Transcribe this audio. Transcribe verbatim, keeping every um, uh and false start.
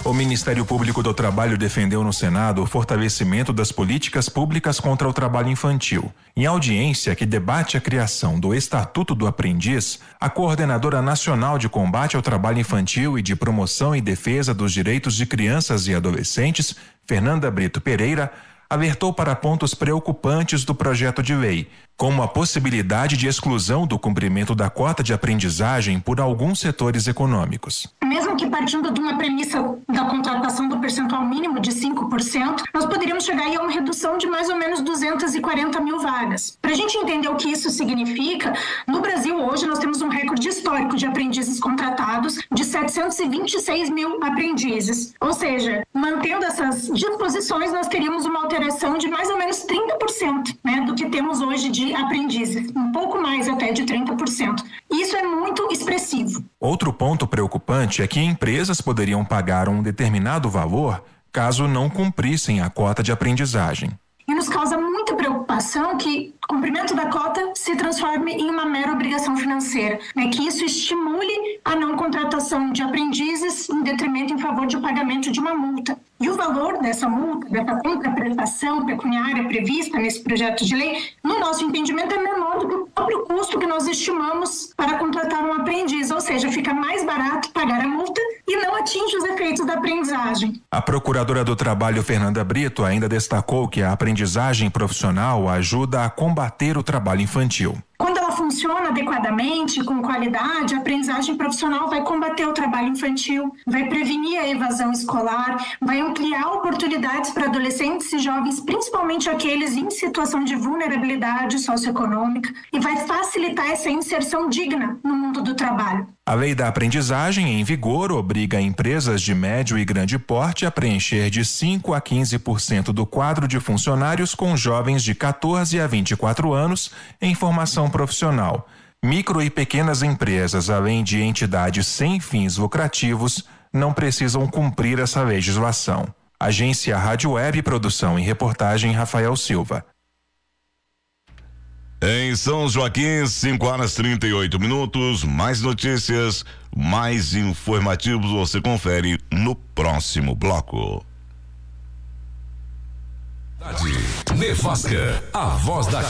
O Ministério Público do Trabalho defendeu no Senado o fortalecimento das políticas públicas contra o trabalho infantil. Em audiência que debate a criação do Estatuto do Aprendiz, a coordenadora nacional de combate ao trabalho infantil e de promoção e defesa dos direitos de crianças e adolescentes, Fernanda Brito Pereira, alertou para pontos preocupantes do projeto de lei, como a possibilidade de exclusão do cumprimento da cota de aprendizagem por alguns setores econômicos. Mesmo que partindo de uma premissa da contratação do percentual mínimo de cinco por cento, nós poderíamos chegar aí a uma redução de mais ou menos duzentas e quarenta mil vagas. Para a gente entender o que isso significa, no Brasil hoje nós temos um recorde histórico de aprendizes contratados de setecentos e vinte e seis mil aprendizes. Ou seja, mantendo essas disposições, nós teríamos uma alteração de mais ou menos trinta por cento, né, do que temos hoje de aprendizes, um pouco mais até de trinta por cento. Isso é muito expressivo. Outro ponto preocupante é que empresas poderiam pagar um determinado valor caso não cumprissem a cota de aprendizagem. E nos causa muita preocupação que o cumprimento da cota se transforme em uma mera obrigação financeira, né? Que isso estimule a não contratação de aprendizes em detrimento em favor de pagamento de uma multa. E o valor dessa multa, dessa contraprestação pecuniária prevista nesse projeto de lei, no nosso entendimento, é menor do que o próprio custo que nós estimamos para contratar um aprendiz, ou seja, fica mais barato pagar a multa e não atinge os efeitos da aprendizagem. A procuradora do Trabalho, Fernanda Brito, ainda destacou que a aprendizagem profissional ajuda a combater o trabalho infantil. Quando ela funciona adequadamente, com qualidade, a aprendizagem profissional vai combater o trabalho infantil, vai prevenir a evasão escolar, vai ampliar oportunidades para adolescentes e jovens, principalmente aqueles em situação de vulnerabilidade socioeconômica, e vai facilitar essa inserção digna no mundo do trabalho. A lei da aprendizagem em vigor obriga empresas de médio e grande porte a preencher de cinco a quinze por cento do quadro de funcionários com jovens de quatorze a vinte e quatro anos em formação profissional. Micro e pequenas empresas, além de entidades sem fins lucrativos, não precisam cumprir essa legislação. Agência Rádio Web, produção e reportagem Rafael Silva. Em São Joaquim, cinco horas e trinta e oito minutos. Mais notícias, mais informativos você confere no próximo bloco. Nevasca, a voz da